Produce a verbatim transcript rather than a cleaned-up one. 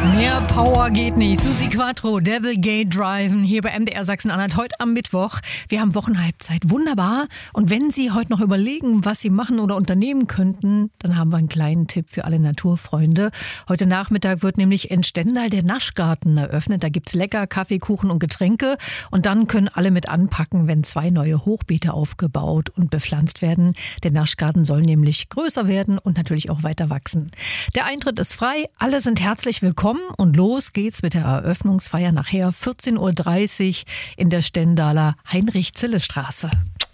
Mehr Power geht nicht. Susi Quattro, Devil Gate Driven, hier bei M D R Sachsen-Anhalt, heute am Mittwoch. Wir haben Wochenhalbzeit, wunderbar. Und wenn Sie heute noch überlegen, was Sie machen oder unternehmen könnten, dann haben wir einen kleinen Tipp für alle Naturfreunde. Heute Nachmittag wird nämlich in Stendal der Naschgarten eröffnet. Da gibt's lecker Kaffee, Kuchen und Getränke. Und dann können alle mit anpacken, wenn zwei neue Hochbeete aufgebaut und bepflanzt werden. Der Naschgarten soll nämlich größer werden und natürlich auch weiter wachsen. Der Eintritt ist frei, alle sind herzlich willkommen. Und los geht's mit der Eröffnungsfeier nachher vierzehn Uhr dreißig in der Stendaler Heinrich-Zille-Straße.